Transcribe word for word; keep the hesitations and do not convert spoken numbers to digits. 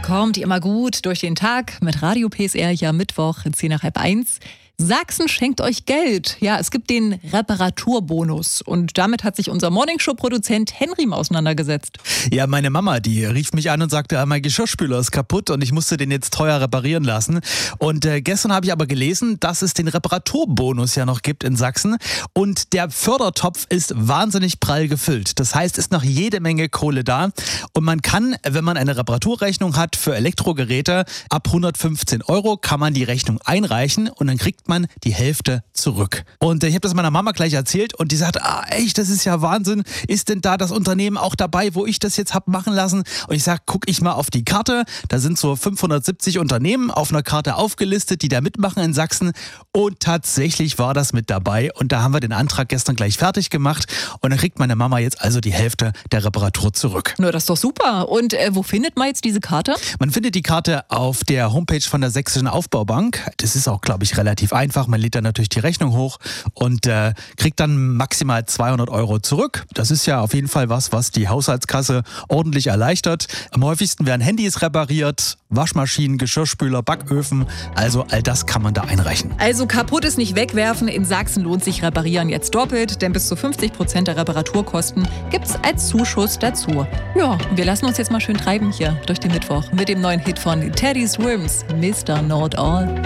kommt immer gut durch den Tag mit Radio P S R, ja Mittwoch, zehn nach halb eins. Sachsen schenkt euch Geld. Ja, es gibt den Reparaturbonus. Und damit hat sich unser Morningshow-Produzent Henry mal auseinandergesetzt. Ja, meine Mama, die rief mich an und sagte, mein Geschirrspüler ist kaputt und ich musste den jetzt teuer reparieren lassen. Und äh, gestern habe ich aber gelesen, dass es den Reparaturbonus ja noch gibt in Sachsen. Und der Fördertopf ist wahnsinnig prall gefüllt. Das heißt, es ist noch jede Menge Kohle da. Und man kann, wenn man eine Reparaturrechnung hat für Elektrogeräte, ab hundertfünfzehn Euro kann man die Rechnung einreichen und dann kriegt man die Hälfte zurück. Und ich habe das meiner Mama gleich erzählt und die sagt, ah echt, das ist ja Wahnsinn. Ist denn da das Unternehmen auch dabei, wo ich das jetzt habe machen lassen? Und ich sage, guck ich mal auf die Karte. Da sind so fünfhundertsiebzig Unternehmen auf einer Karte aufgelistet, die da mitmachen in Sachsen. Und tatsächlich war das mit dabei. Und da haben wir den Antrag gestern gleich fertig gemacht. Und dann kriegt meine Mama jetzt also die Hälfte der Reparatur zurück. Na, das ist doch super. Und äh, wo findet man jetzt diese Karte? Man findet die Karte auf der Homepage von der Sächsischen Aufbaubank. Das ist auch, glaube ich, relativ einfach. Man lädt dann natürlich die Rechnung hoch und äh, kriegt dann maximal zweihundert Euro zurück. Das ist ja auf jeden Fall was, was die Haushaltskasse ordentlich erleichtert. Am häufigsten werden Handys repariert, Waschmaschinen, Geschirrspüler, Backöfen. Also all das kann man da einreichen. Also kaputt ist nicht wegwerfen. In Sachsen lohnt sich Reparieren jetzt doppelt, denn bis zu fünfzig Prozent der Reparaturkosten gibt's als Zuschuss dazu. Ja, und wir lassen uns jetzt mal schön treiben hier durch den Mittwoch mit dem neuen Hit von Teddy Swims, Mister Know It All.